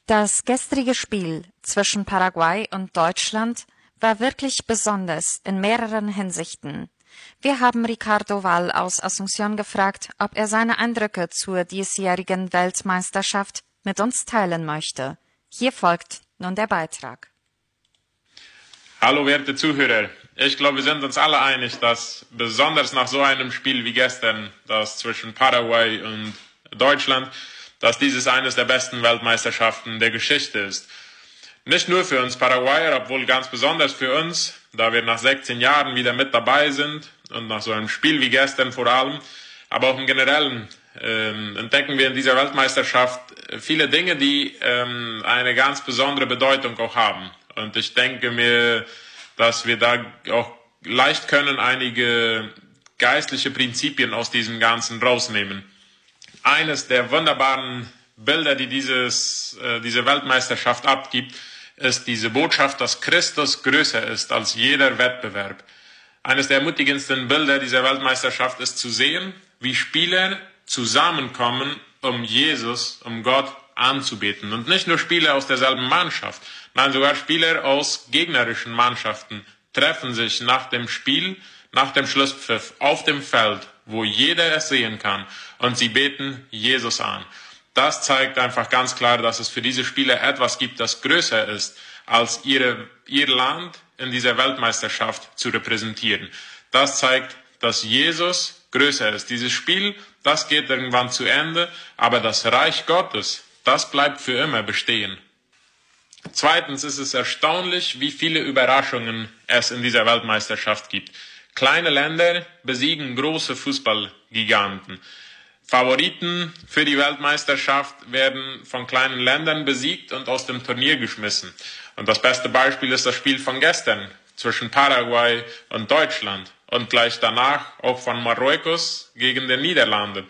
Das gestrige Spiel zwischen Paraguay und Deutschland war wirklich besonders in mehreren Hinsichten. Wir haben Ricardo Wall aus Asunción gefragt, ob er seine Eindrücke zur diesjährigen Weltmeisterschaft mit uns teilen möchte. Hier folgt nun der Beitrag. Hallo werte Zuhörer, ich glaube, wir sind uns alle einig, dass besonders nach so einem Spiel wie gestern, das zwischen Paraguay und Deutschland, dass dieses eines der besten Weltmeisterschaften der Geschichte ist. Nicht nur für uns Paraguayer, obwohl ganz besonders für uns, da wir nach 16 Jahren wieder mit dabei sind und nach so einem Spiel wie gestern vor allem, aber auch im Generellen entdecken wir in dieser Weltmeisterschaft viele Dinge, die eine ganz besondere Bedeutung auch haben. Und ich denke mir, dass wir da auch leicht können einige geistliche Prinzipien aus diesem Ganzen rausnehmen. Eines der wunderbaren Bilder, die diese Weltmeisterschaft abgibt, ist diese Botschaft, dass Christus größer ist als jeder Wettbewerb. Eines der ermutigendsten Bilder dieser Weltmeisterschaft ist zu sehen, wie Spieler zusammenkommen, um Jesus, um Gott anzubeten. Und nicht nur Spieler aus derselben Mannschaft, nein, sogar Spieler aus gegnerischen Mannschaften treffen sich nach dem Spiel, nach dem Schlusspfiff auf dem Feld, wo jeder es sehen kann, und sie beten Jesus an. Das zeigt einfach ganz klar, dass es für diese Spieler etwas gibt, das größer ist, als ihr Land in dieser Weltmeisterschaft zu repräsentieren. Das zeigt, dass Jesus größer ist. Dieses Spiel, das geht irgendwann zu Ende, aber das Reich Gottes, das bleibt für immer bestehen. Zweitens ist es erstaunlich, wie viele Überraschungen es in dieser Weltmeisterschaft gibt. Kleine Länder besiegen große Fußballgiganten. Favoriten für die Weltmeisterschaft werden von kleinen Ländern besiegt und aus dem Turnier geschmissen. Und das beste Beispiel ist das Spiel von gestern zwischen Paraguay und Deutschland und gleich danach auch von Marokko gegen die Niederlande.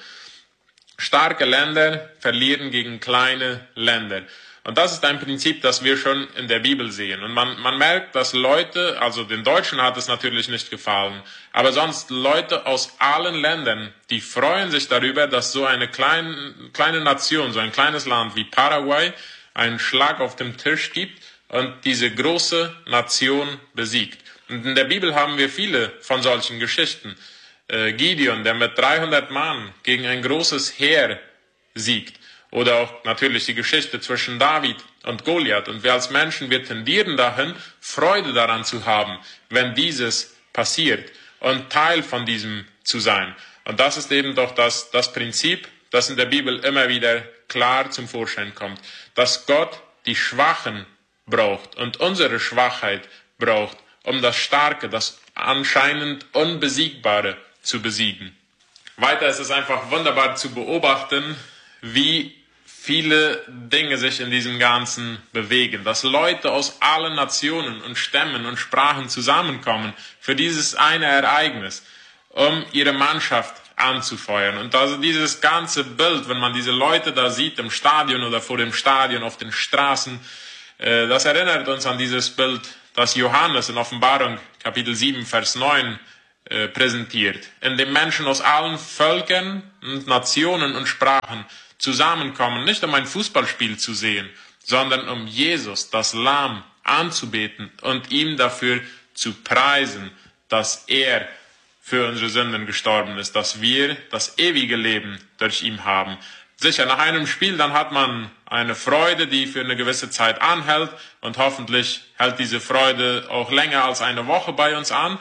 Starke Länder verlieren gegen kleine Länder. Und das ist ein Prinzip, das wir schon in der Bibel sehen. Und man merkt, dass Leute, also den Deutschen hat es natürlich nicht gefallen, aber sonst Leute aus allen Ländern, die freuen sich darüber, dass so eine kleine Nation, so ein kleines Land wie Paraguay einen Schlag auf dem Tisch gibt und diese große Nation besiegt. Und in der Bibel haben wir viele von solchen Geschichten. Gideon, der mit 300 Mann gegen ein großes Heer siegt. Oder auch natürlich die Geschichte zwischen David und Goliath. Und wir als Menschen, wir tendieren dahin, Freude daran zu haben, wenn dieses passiert und Teil von diesem zu sein. Und das ist eben doch das Prinzip, das in der Bibel immer wieder klar zum Vorschein kommt. Dass Gott die Schwachen braucht und unsere Schwachheit braucht, um das Starke, das anscheinend Unbesiegbare zu besiegen. Weiter ist es einfach wunderbar zu beobachten, wie viele Dinge sich in diesem Ganzen bewegen, dass Leute aus allen Nationen und Stämmen und Sprachen zusammenkommen für dieses eine Ereignis, um ihre Mannschaft anzufeuern. Und also dieses ganze Bild, wenn man diese Leute da sieht im Stadion oder vor dem Stadion, auf den Straßen, das erinnert uns an dieses Bild, das Johannes in Offenbarung Kapitel 7, Vers 9 präsentiert, in dem Menschen aus allen Völkern und Nationen und Sprachen zusammenkommen, nicht um ein Fußballspiel zu sehen, sondern um Jesus, das Lamm, anzubeten und ihm dafür zu preisen, dass er für unsere Sünden gestorben ist, dass wir das ewige Leben durch ihn haben. Sicher, nach einem Spiel, dann hat man eine Freude, die für eine gewisse Zeit anhält und hoffentlich hält diese Freude auch länger als eine Woche bei uns an.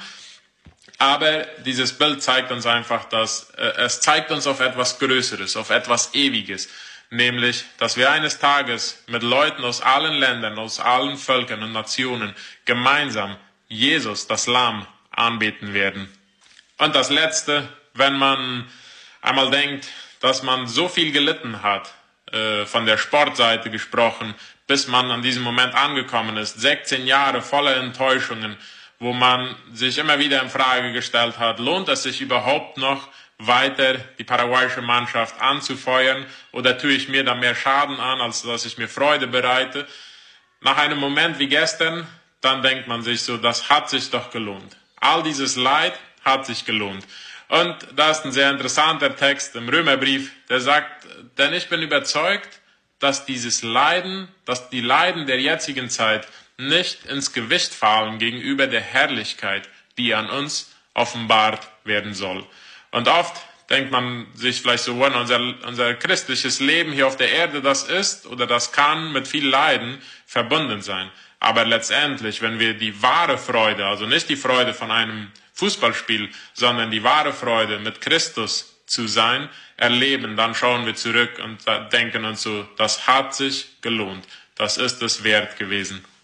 Aber dieses Bild zeigt uns einfach, dass es zeigt uns auf etwas Größeres, auf etwas Ewiges. Nämlich, dass wir eines Tages mit Leuten aus allen Ländern, aus allen Völkern und Nationen gemeinsam Jesus, das Lamm, anbeten werden. Und das Letzte, wenn man einmal denkt, dass man so viel gelitten hat, von der Sportseite gesprochen, bis man an diesem Moment angekommen ist, 16 Jahre voller Enttäuschungen, wo man sich immer wieder in Frage gestellt hat, lohnt es sich überhaupt noch weiter die paraguayische Mannschaft anzufeuern oder tue ich mir da mehr Schaden an, als dass ich mir Freude bereite. Nach einem Moment wie gestern, dann denkt man sich so, das hat sich doch gelohnt. All dieses Leid hat sich gelohnt. Und da ist ein sehr interessanter Text im Römerbrief, der sagt, denn ich bin überzeugt, dass dieses Leiden, dass die Leiden der jetzigen Zeit nicht ins Gewicht fallen gegenüber der Herrlichkeit, die an uns offenbart werden soll. Und oft denkt man sich vielleicht so, unser christliches Leben hier auf der Erde, das ist oder das kann mit viel Leiden verbunden sein. Aber letztendlich, wenn wir die wahre Freude, also nicht die Freude von einem Fußballspiel, sondern die wahre Freude mit Christus zu sein, erleben, dann schauen wir zurück und denken uns so, das hat sich gelohnt, das ist es wert gewesen.